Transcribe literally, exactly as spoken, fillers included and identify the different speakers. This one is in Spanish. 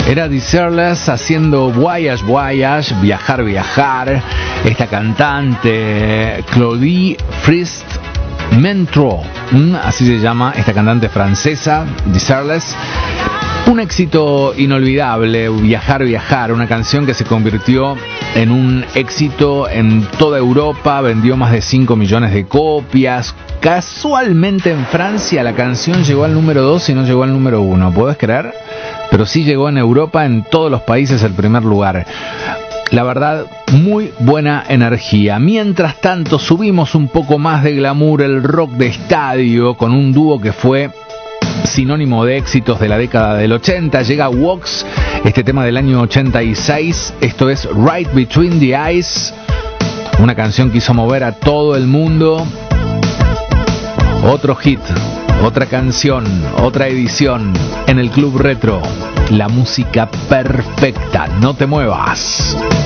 Speaker 1: Era Desireless haciendo Voyage Voyage, viajar, viajar. Esta cantante, Claudie Frist Mentro, así se llama esta cantante francesa, Desireless. Un éxito inolvidable, Viajar, Viajar, una canción que se convirtió en un éxito en toda Europa, vendió más de cinco millones de copias. Casualmente en Francia la canción llegó al número dos y no llegó al número uno, ¿puedes creer? Pero sí llegó en Europa, en todos los países, el primer lugar. La verdad, muy buena energía. Mientras tanto, subimos un poco más de glamour, el rock de estadio, con un dúo que fue sinónimo de éxitos de la década del ochenta. Llega Vox, este tema del año ochenta y seis. Esto es Right Between the Eyes, una canción que hizo mover a todo el mundo. Otro hit, otra canción, otra edición en el Club Retro. La música perfecta, no te muevas.